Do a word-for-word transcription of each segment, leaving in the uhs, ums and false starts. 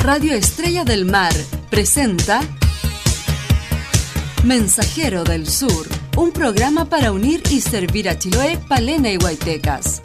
Radio Estrella del Mar presenta Mensajero del Sur, un programa para unir y servir a Chiloé, Palena y Huaytecas.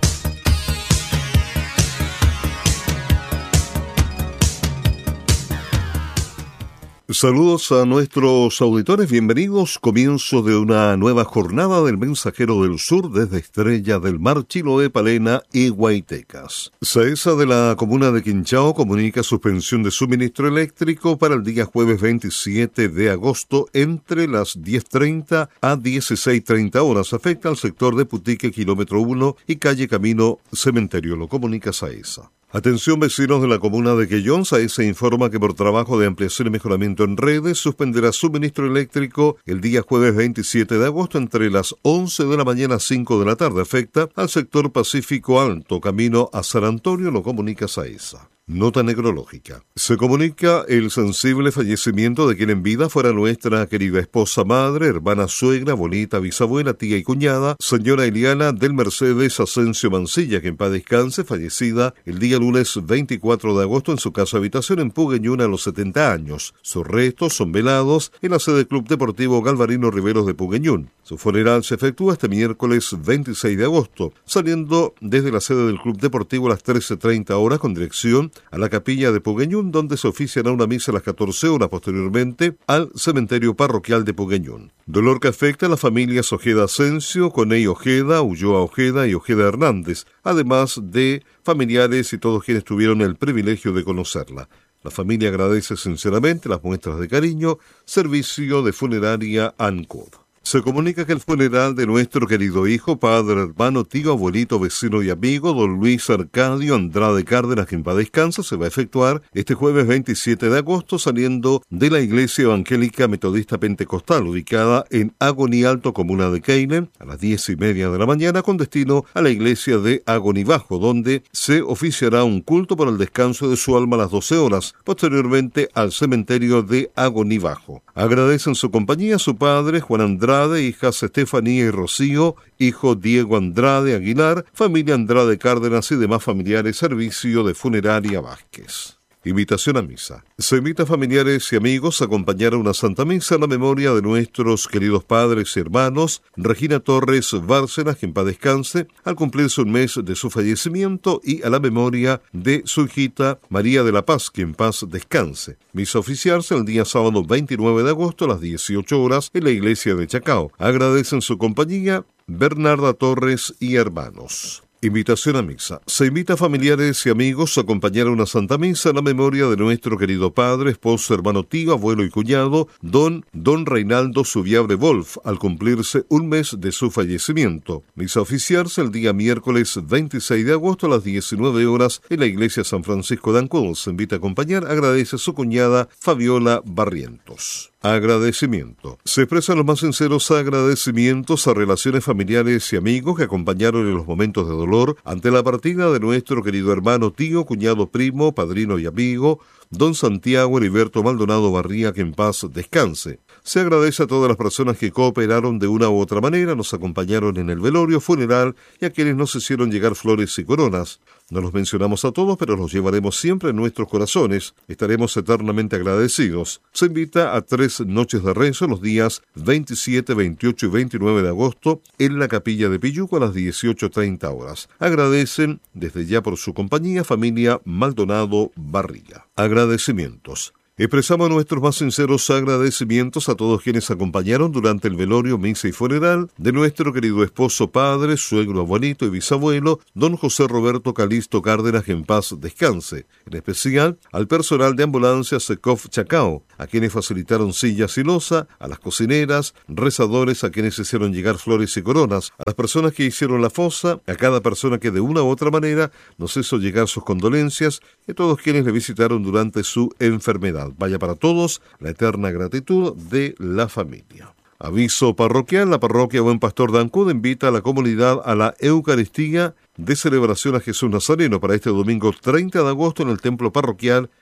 Saludos a nuestros auditores, bienvenidos. Comienzo de una nueva jornada del Mensajero del Sur desde Estrella del Mar, Chiloé, Palena y Huaytecas. SAESA de la comuna de Quinchao comunica suspensión de suministro eléctrico para el día jueves veintisiete de agosto entre las diez treinta a dieciséis treinta horas. Afecta al sector de Putique, kilómetro uno y calle Camino Cementerio. Lo comunica SAESA. Atención vecinos de la comuna de Quellón, SAESA informa que por trabajo de ampliación y mejoramiento en redes suspenderá suministro eléctrico el día jueves veintisiete de agosto entre las once de la mañana a cinco de la tarde. Afecta al sector Pacífico Alto, camino a San Antonio, lo comunica SAESA. Nota necrológica. Se comunica el sensible fallecimiento de quien en vida fuera nuestra querida esposa, madre, hermana, suegra, abuelita, bisabuela, tía y cuñada, señora Eliana del Mercedes Asensio Mancilla, que en paz descanse, fallecida el día lunes veinticuatro de agosto en su casa habitación en Pugueñún a los setenta años. Sus restos son velados en la sede del Club Deportivo Galvarino Riveros de Pugueñún. Su funeral se efectúa este miércoles veintiséis de agosto, saliendo desde la sede del Club Deportivo a las trece treinta horas con dirección a la capilla de Pugueñún, donde se oficiará una misa a las catorce horas, posteriormente al cementerio parroquial de Pugueñún. Dolor que afecta a las familias Ojeda Asensio, Coney Ojeda, Ulloa Ojeda y Ojeda Hernández, además de familiares y todos quienes tuvieron el privilegio de conocerla. La familia agradece sinceramente las muestras de cariño. Servicio de Funeraria ANCOD. Se comunica que el funeral de nuestro querido hijo, padre, hermano, tío, abuelito, vecino y amigo, don Luis Arcadio Andrade Cárdenas, que en paz descanse, se va a efectuar este jueves veintisiete de agosto saliendo de la Iglesia Evangélica Metodista Pentecostal, ubicada en Agoní Alto, comuna de Keilen, a las diez y media de la mañana, con destino a la iglesia de Agoní Bajo, donde se oficiará un culto por el descanso de su alma a las doce horas, posteriormente al cementerio de Agoní Bajo. Agradecen su compañía su padre, Juan Andrade, hijas Estefanía y Rocío, hijo Diego Andrade Aguilar, familia Andrade Cárdenas y demás familiares. Servicio de Funeraria Vázquez. Invitación a misa. Se invita a familiares y amigos a acompañar a una Santa Misa en la memoria de nuestros queridos padres y hermanos Regina Torres Bárcenas, que en paz descanse, al cumplirse un mes de su fallecimiento, y a la memoria de su hijita María de la Paz, que en paz descanse. Misa oficiarse el día sábado veintinueve de agosto a las dieciocho horas en la iglesia de Chacao. Agradecen su compañía Bernarda Torres y hermanos. Invitación a misa. Se invita a familiares y amigos a acompañar a una Santa Misa en la memoria de nuestro querido padre, esposo, hermano, tío, abuelo y cuñado, don Don Reinaldo Subiabre Wolf, al cumplirse un mes de su fallecimiento. Misa oficiarse el día miércoles veintiséis de agosto a las diecinueve horas en la iglesia San Francisco de Ancud. Se invita a acompañar, agradece su cuñada Fabiola Barrientos. Agradecimiento. Se expresan los más sinceros agradecimientos a relaciones familiares y amigos que acompañaron en los momentos de dolor ante la partida de nuestro querido hermano, tío, cuñado, primo, padrino y amigo, don Santiago Heriberto Maldonado Barría, que en paz descanse. Se agradece a todas las personas que cooperaron de una u otra manera, nos acompañaron en el velorio, funeral y a quienes nos hicieron llegar flores y coronas. No los mencionamos a todos, pero los llevaremos siempre en nuestros corazones. Estaremos eternamente agradecidos. Se invita a tres noches de rezo los días veintisiete, veintiocho y veintinueve de agosto en la capilla de Pilluco a las dieciocho treinta horas. Agradecen desde ya por su compañía familia Maldonado Barriga. Agradecimientos. Expresamos nuestros más sinceros agradecimientos a todos quienes acompañaron durante el velorio, misa y funeral de nuestro querido esposo, padre, suegro, abuelito y bisabuelo, don José Roberto Calisto Cárdenas, que en paz descanse. En especial al personal de ambulancia Secov Chacao, a quienes facilitaron sillas y loza, a las cocineras, rezadores a quienes hicieron llegar flores y coronas, a las personas que hicieron la fosa, a cada persona que de una u otra manera nos hizo llegar sus condolencias y a todos quienes le visitaron durante su enfermedad. Vaya para todos la eterna gratitud de la familia. Aviso parroquial. La parroquia Buen Pastor de Ancud invita a la comunidad a la Eucaristía de celebración a Jesús Nazareno para este domingo treinta de agosto en el templo parroquial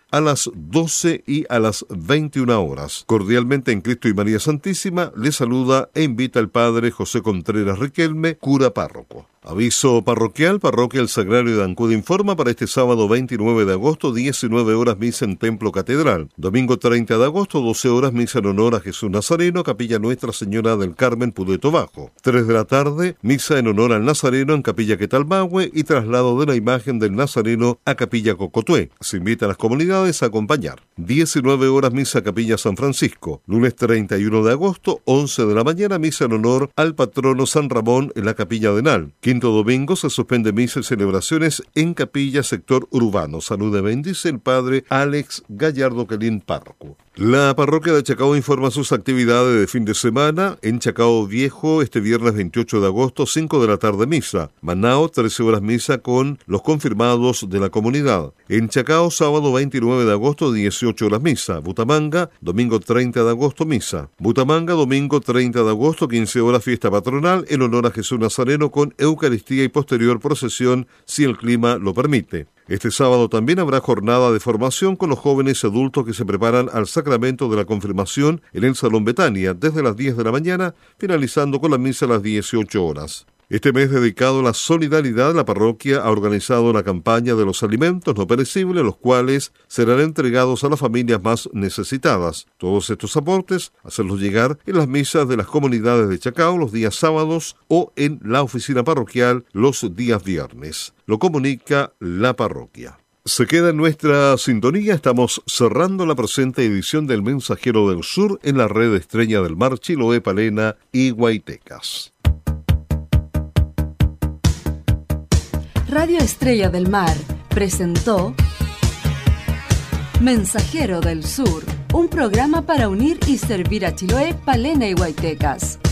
a las doce y a las veintiuna horas. Cordialmente en Cristo y María Santísima le saluda e invita el Padre José Contreras Riquelme, cura párroco. Aviso parroquial, Parroquia El Sagrario de Ancud informa para este sábado veintinueve de agosto, diecinueve horas misa en Templo Catedral. Domingo treinta de agosto, doce horas misa en honor a Jesús Nazareno, Capilla Nuestra Señora del Carmen, Pudeto Bajo. tres de la tarde, misa en honor al Nazareno en Capilla Quetalmahue y traslado de la imagen del Nazareno a Capilla Cocotué. Se invita a las comunidades a acompañar. diecinueve horas misa Capilla San Francisco. Lunes treinta y uno de agosto, once de la mañana, misa en honor al patrono San Ramón en la Capilla de Nal. Quinto domingo se suspende misa y celebraciones en Capilla Sector Urbano. Salude bendice el Padre Alex Gallardo Quelín, párroco. La parroquia de Chacao informa sus actividades de fin de semana. En Chacao Viejo, este viernes veintiocho de agosto, cinco de la tarde misa. Manao, trece horas misa con los confirmados de la comunidad. En Chacao, sábado veintinueve de agosto, dieciocho horas misa. Butamanga, domingo treinta de agosto, misa. Butamanga, domingo treinta de agosto, quince horas fiesta patronal en honor a Jesús Nazareno con Eucaristía y posterior procesión si el clima lo permite. Este sábado también habrá jornada de formación con los jóvenes y adultos que se preparan al sacramento de la confirmación en el Salón Betania desde las diez de la mañana, finalizando con la misa a las dieciocho horas. Este mes dedicado a la solidaridad, la parroquia ha organizado una campaña de los alimentos no perecibles, los cuales serán entregados a las familias más necesitadas. Todos estos aportes, hacerlos llegar en las misas de las comunidades de Chacao los días sábados o en la oficina parroquial los días viernes. Lo comunica la parroquia. Se queda en nuestra sintonía, estamos cerrando la presente edición del Mensajero del Sur en la red Estrella del Mar, Chiloé, Palena y Guaytecas. Radio Estrella del Mar presentó Mensajero del Sur, un programa para unir y servir a Chiloé, Palena y Guaytecas.